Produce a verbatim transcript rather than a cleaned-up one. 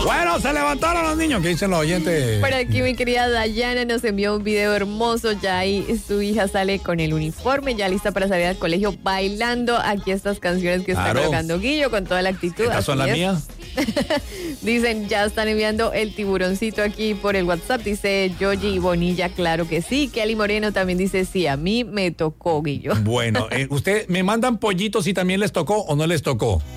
Bueno, se levantaron los niños. ¿Qué dicen los oyentes? Por aquí mi querida Dayana nos envió un video hermoso. Ya ahí su hija sale con el uniforme, ya lista para salir al colegio bailando aquí estas canciones que está Claro. colocando Guillo con toda la actitud. ¿Estas son así las es. mías? Dicen, ya están enviando el tiburoncito aquí por el WhatsApp. Dice Yoyi Bonilla, claro que sí. Kelly Moreno también dice, sí, a mí me tocó, Guillo. Bueno, eh, ¿usted me mandan pollitos si también les tocó o no les tocó?